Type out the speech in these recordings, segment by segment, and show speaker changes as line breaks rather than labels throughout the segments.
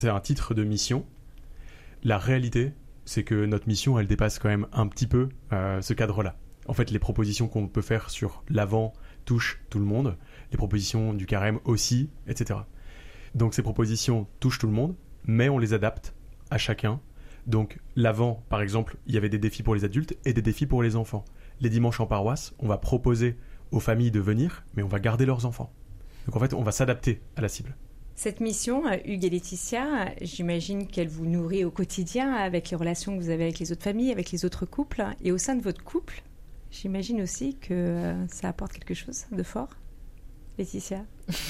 C'est un titre de mission. La réalité, c'est que notre mission, elle dépasse quand même un petit peu ce cadre-là. En fait, les propositions qu'on peut faire sur l'avant touchent tout le monde, les propositions du carême aussi, etc. Donc ces propositions touchent tout le monde, mais on les adapte à chacun. Donc l'avant, par exemple, il y avait des défis pour les adultes et des défis pour les enfants. Les dimanches en paroisse, on va proposer aux familles de venir, mais on va garder leurs enfants. Donc en fait, on va s'adapter à la cible.
Cette mission, Hugues et Laetitia, j'imagine qu'elle vous nourrit au quotidien avec les relations que vous avez avec les autres familles, avec les autres couples. Et au sein de votre couple, j'imagine aussi que ça apporte quelque chose de fort. Laetitia?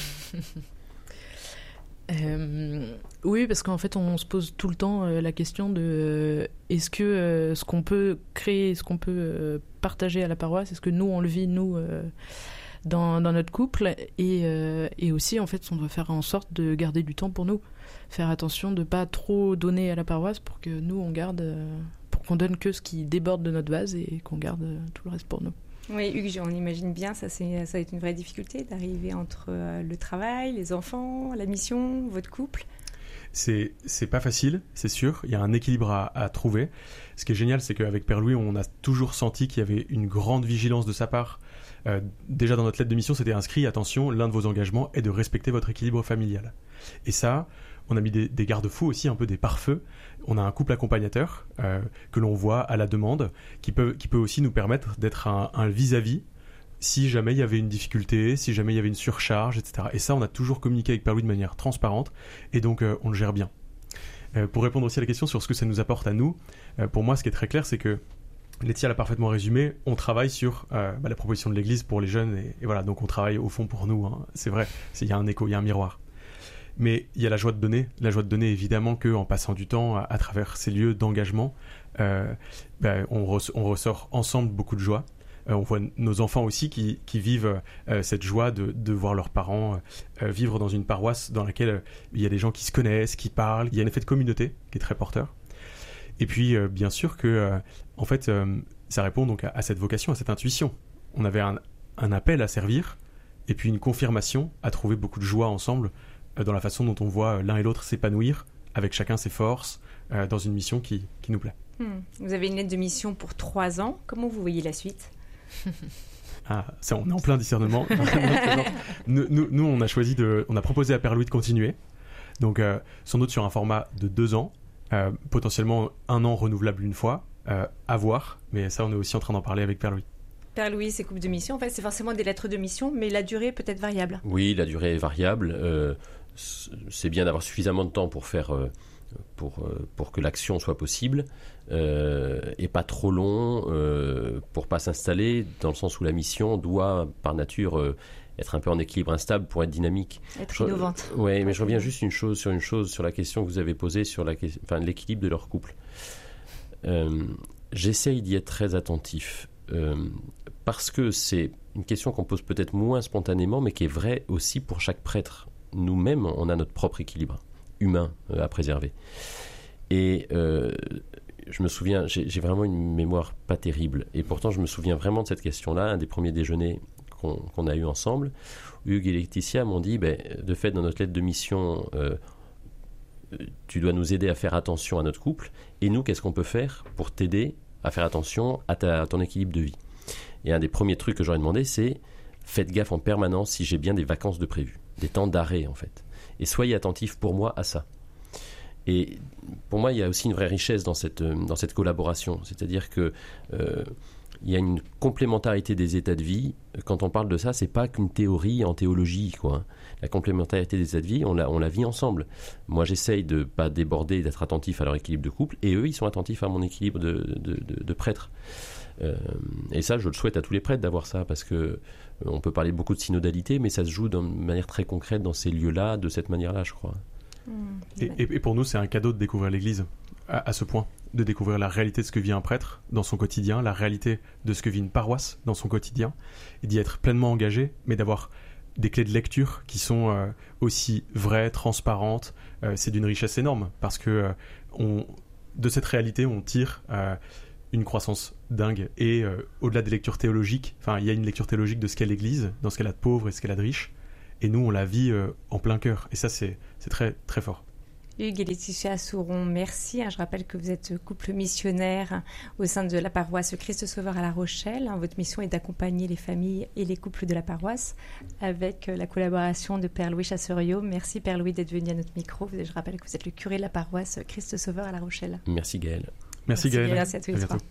Oui, parce qu'en fait, on se pose tout le temps la question de est-ce que ce qu'on peut créer, ce qu'on peut partager à la paroisse, est-ce que nous, on le vit, nous, dans notre couple, et aussi, en fait, on doit faire en sorte de garder du temps pour nous, faire attention de ne pas trop donner à la paroisse pour que nous, on garde, pour qu'on donne que ce qui déborde de notre vase et qu'on garde tout le reste pour nous.
Oui, Hugues, on imagine bien, ça a été une vraie difficulté d'arriver entre le travail, les enfants, la mission, votre couple.
C'est pas facile, c'est sûr. Il y a un équilibre à trouver. Ce qui est génial, c'est qu'avec Père Louis, on a toujours senti qu'il y avait une grande vigilance de sa part. Déjà dans notre lettre de mission, c'était inscrit, attention, l'un de vos engagements est de respecter votre équilibre familial. Et ça, on a mis des garde-fous aussi, un peu des pare-feux. On a un couple accompagnateur que l'on voit à la demande, qui peut aussi nous permettre d'être un vis-à-vis si jamais il y avait une difficulté, si jamais il y avait une surcharge, etc. Et ça, on a toujours communiqué avec Père Louis de manière transparente, et donc on le gère bien. Pour répondre aussi à la question sur ce que ça nous apporte à nous, pour moi, ce qui est très clair, c'est que Laetitia l'a parfaitement résumé, on travaille sur la proposition de l'Église pour les jeunes, et voilà, donc on travaille au fond pour nous, hein. C'est vrai, il y a un écho, il y a un miroir. Mais il y a la joie de donner. La joie de donner, évidemment, qu'en passant du temps à travers ces lieux d'engagement, on ressort ensemble beaucoup de joie. On voit nos enfants aussi qui vivent cette joie de voir leurs parents vivre dans une paroisse dans laquelle il y a des gens qui se connaissent, qui parlent. Il y a un effet de communauté qui est très porteur. Et puis, bien sûr que, en fait, ça répond donc à cette vocation, à cette intuition. On avait un appel à servir et puis une confirmation à trouver beaucoup de joie ensemble dans la façon dont on voit l'un et l'autre s'épanouir avec chacun ses forces dans une mission qui nous plaît.
Vous avez une lettre de mission pour 3 ans. Comment vous voyez la suite?
On est en plein discernement. nous, on a proposé à Père Louis de continuer. Donc, sans doute sur un format de 2 ans, potentiellement 1 an renouvelable une fois, à voir. Mais ça, on est aussi en train d'en parler avec Père Louis.
Père Louis, ces couples de mission, en fait, c'est forcément des lettres de mission, mais la durée peut être variable.
Oui, la durée est variable. C'est bien d'avoir suffisamment de temps pour faire, pour que l'action soit possible, et pas trop long pour pas s'installer, dans le sens où la mission doit, par nature, être un peu en équilibre instable pour être dynamique.
Être innovante.
Oui, mais je reviens juste sur la question que vous avez posée sur l'équilibre de leur couple. J'essaye d'y être très attentif. Parce que c'est une question qu'on pose peut-être moins spontanément, mais qui est vraie aussi pour chaque prêtre. Nous-mêmes, on a notre propre équilibre humain à préserver. Et je me souviens, j'ai vraiment une mémoire pas terrible. Et pourtant, je me souviens vraiment de cette question-là, un des premiers déjeuners qu'on a eu ensemble. Hugues et Laetitia m'ont dit, de fait, dans notre lettre de mission, tu dois nous aider à faire attention à notre couple. Et nous, qu'est-ce qu'on peut faire pour t'aider à faire attention à ton équilibre de vie? Et un des premiers trucs que j'aurais demandé, c'est faites gaffe en permanence si j'ai bien des vacances de prévues, des temps d'arrêt en fait. Et soyez attentifs pour moi à ça. Et pour moi, il y a aussi une vraie richesse dans cette collaboration. C'est-à-dire que il y a une complémentarité des états de vie. Quand on parle de ça, c'est pas qu'une théorie en théologie, quoi. La complémentarité des états de vie, on la vit ensemble. Moi, j'essaye de pas déborder, d'être attentif à leur équilibre de couple, et eux, ils sont attentifs à mon équilibre de prêtre. Et ça, je le souhaite à tous les prêtres d'avoir ça, parce que on peut parler beaucoup de synodalité, mais ça se joue de manière très concrète dans ces lieux-là, de cette manière-là, je crois.
Et pour nous, c'est un cadeau de découvrir l'Église à ce point, de découvrir la réalité de ce que vit un prêtre dans son quotidien, la réalité de ce que vit une paroisse dans son quotidien, et d'y être pleinement engagé, mais d'avoir des clés de lecture qui sont aussi vraies, transparentes. C'est d'une richesse énorme, parce que de cette réalité, on tire une croissance dingue. Et au-delà des lectures théologiques, il y a une lecture théologique de ce qu'est l'Église, dans ce qu'elle a de pauvre et ce qu'elle a de riche. Et nous, on la vit en plein cœur. Et ça, c'est très, très fort.
Hugues et Laetitia Souron, merci. Je rappelle que vous êtes couple missionnaire au sein de la paroisse Christ Sauveur à La Rochelle. Votre mission est d'accompagner les familles et les couples de la paroisse avec la collaboration de Père Louis Chasseriot. Merci Père Louis d'être venu à notre micro. Je rappelle que vous êtes le curé de la paroisse Christ Sauveur à La Rochelle.
Merci Gaëlle.
Merci Gaëlle.
Merci à tous les trois.